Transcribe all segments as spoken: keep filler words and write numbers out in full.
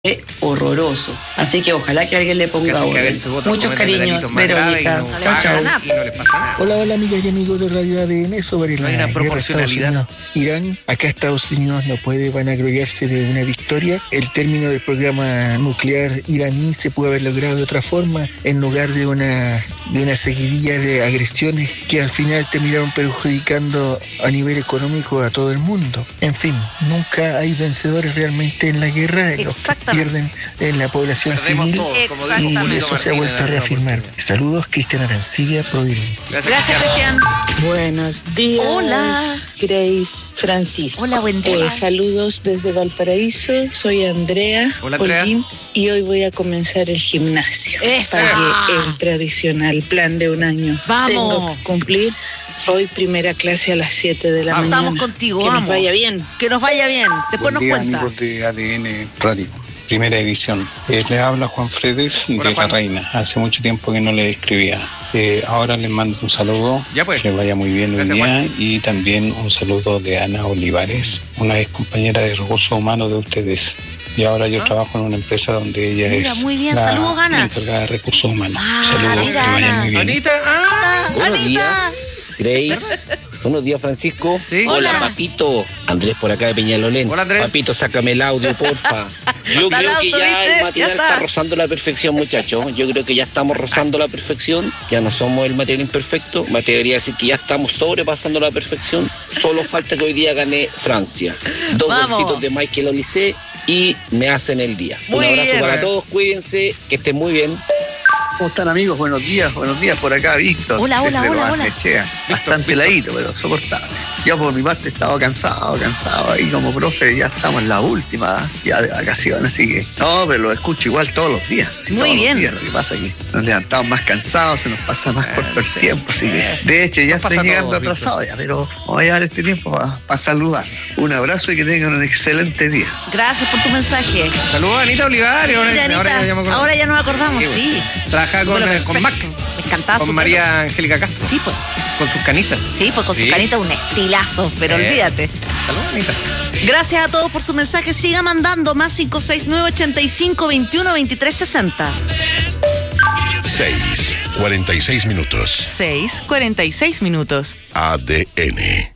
horroroso. Así que ojalá que alguien le ponga orden. Muchos cariños, Verónica. No chao, chao. Y no les pasa nada. Hola, hola amigas y amigos de Radio A D N. Sobre no la hay una guerra proporcionalidad. Irán, acá Estados Unidos no puede vanagloriarse de una victoria. El término del programa nuclear iraní se pudo haber logrado de otra forma, en lugar de una, de una seguidilla de agresiones que al final terminaron perjudicando a nivel económico a todo el mundo. En fin, nunca hay vencedores realmente en la guerra. Los que pierden en la población Perdemos civil todo, y eso se ha vuelto a reafirmar. Saludos, Cristian Arancibia, Providencia. Gracias, Cristian. Buenos días. Hola. Grace Francisco. Hola, buen día. Eh, saludos desde Valparaíso. Soy Andrea Hola, Andrea. Holguín y hoy voy a comenzar el gimnasio. ¡Eso! Pagué el tradicional plan de un año. ¡Vamos! Tengo que cumplir. Hoy primera clase a las siete de la Ah, mañana. estamos contigo, que vamos. nos vaya bien. Que nos vaya bien. Después Buen nos día, cuenta. amigos de A D N Radio, primera edición. Eh, les habla Juan Fredes de Hola, Juan. La Reina. Hace mucho tiempo que no le escribía. Eh, ahora les mando un saludo. Ya pues. Que les vaya muy bien Gracias, hoy día. Juan. Y también un saludo de Ana Olivares, una ex compañera de recursos humanos de ustedes. Y ahora yo Ah. trabajo en una empresa donde ella Mira, es muy bien. la, Saludos, Ana. la encargada de recursos humanos. Ah, Saludos, mira, que vayan Ana. muy bien. Anita, ah, Anita. Buenos días, Grace. Buenos días, Francisco. Sí. Hola. Hola, papito. Andrés por acá de Peñalolén. Hola, Andrés. Papito, sácame el audio, porfa. Yo Está creo el que auto, ya ¿viste? el matinal Ya está. está rozando la perfección, muchachos. Yo creo que ya estamos rozando la perfección. Ya no somos el material imperfecto. Me atrevería a decir que ya estamos sobrepasando la perfección. Solo falta que hoy día gane Francia. Dos Vamos. golcitos de Michael Olise y me hacen el día. Muy Un abrazo bien. para todos. Cuídense. Que estén muy bien. ¿Cómo están, amigos? Buenos días, buenos días por acá, Víctor. Hola, hola, desde hola, Lo hola. Barnechea. Bastante heladito, pero soportable. Yo por mi parte he estado cansado, cansado. Ahí como profe ya estamos en la última, ¿eh? Ya de vacaciones, así que... No, pero lo escucho igual todos los días. Sí, Muy todos bien. Los días. Lo que pasa es que nos levantamos más cansados, se nos pasa más corto el sí. tiempo, así que... De hecho, ya Nos pasa estoy a llegando todos, atrasado ya, pero voy a llevar este tiempo para saludar. Un abrazo y que tengan un excelente día. Gracias por tu mensaje. saludos a Anita Olivares. Ahora, Mira, Anita, ahora ya me acuerdo. ahora ya nos acordamos, Sí, sí. Trabaja con, Bueno, eh, con perfecto. Mac, Me encantaba su con María Angélica Castro, pelo. Sí, pues. con sus canitas. Sí, pues con Sí. su carita un estilazo, pero Eh. olvídate. Saludos, Anita. Gracias a todos por su mensaje. Siga mandando más cinco seis nueve, ochenta y cinco, veintiuno, veintitrés, sesenta. seis, cuarenta y seis minutos. seis, cuarenta y seis minutos. A D N.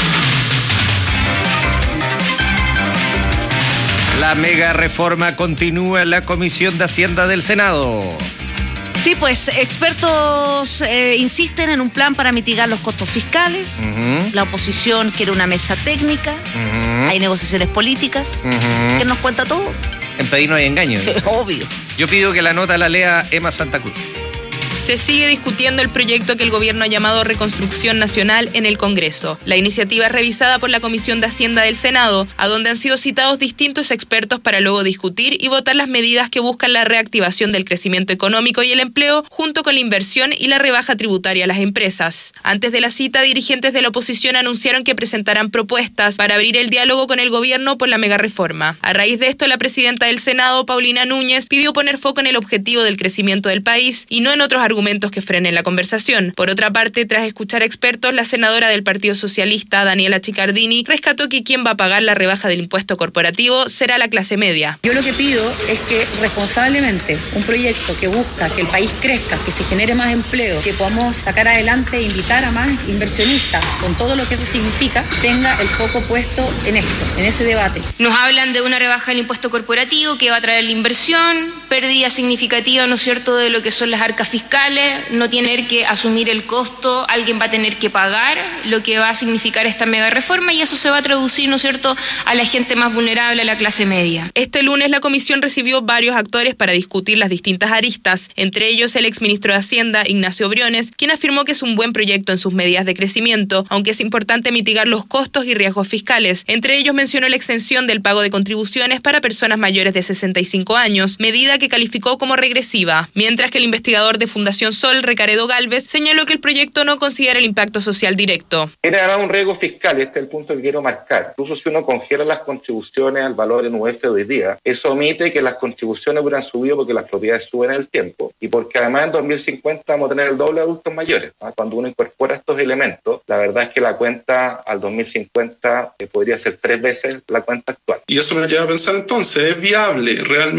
La mega reforma continúa en la Comisión de Hacienda del Senado. Sí, pues expertos eh, insisten en un plan para mitigar los costos fiscales. Ujú, La oposición quiere una mesa técnica. ujú, Hay negociaciones políticas. ujú. ¿Quién nos cuenta todo? En pedir no hay engaño. Sí, obvio. Yo pido que la nota la lea Emma Santa Cruz. Se sigue discutiendo el proyecto que el gobierno ha llamado Reconstrucción Nacional en el Congreso. La iniciativa es revisada por la Comisión de Hacienda del Senado, a donde han sido citados distintos expertos para luego discutir y votar las medidas que buscan la reactivación del crecimiento económico y el empleo, junto con la inversión y la rebaja tributaria a las empresas. Antes de la cita, dirigentes de la oposición anunciaron que presentarán propuestas para abrir el diálogo con el gobierno por la megareforma. A raíz de esto, la presidenta del Senado, Paulina Núñez, pidió poner foco en el objetivo del crecimiento del país y no en otros argumentos que frenen la conversación. Por otra parte, tras escuchar a expertos, la senadora del Partido Socialista, Daniela Chiccardini, rescató que quien va a pagar la rebaja del impuesto corporativo será la clase media. Yo lo que pido es que responsablemente un proyecto que busca que el país crezca, que se genere más empleo, que podamos sacar adelante e invitar a más inversionistas con todo lo que eso significa, tenga el foco puesto en esto, en ese debate. Nos hablan de una rebaja del impuesto corporativo que va a traer la inversión, pérdida significativa, ¿no es cierto?, de lo que son las arcas fiscales, no tener que asumir el costo, alguien va a tener que pagar lo que va a significar esta mega reforma y eso se va a traducir, ¿no es cierto?, a la gente más vulnerable, a la clase media. Este lunes la comisión recibió varios actores para discutir las distintas aristas, entre ellos el exministro de Hacienda, Ignacio Briones, quien afirmó que es un buen proyecto en sus medidas de crecimiento, aunque es importante mitigar los costos y riesgos fiscales. Entre ellos mencionó la exención del pago de contribuciones para personas mayores de sesenta y cinco años, medida que calificó como regresiva, mientras que el investigador de Fundación Fundación Sol, Recaredo Galvez, señaló que el proyecto no considera el impacto social directo. Tiene además un riesgo fiscal, y este es el punto que quiero marcar. Incluso si uno congela las contribuciones al valor en U F de hoy día, eso omite que las contribuciones hubieran subido porque las propiedades suben en el tiempo y porque además en dos mil cincuenta vamos a tener el doble de adultos mayores. ¿no? Cuando uno incorpora estos elementos, la verdad es que la cuenta al dos mil cincuenta eh, podría ser tres veces la cuenta actual. Y eso me lleva a pensar entonces, ¿es viable realmente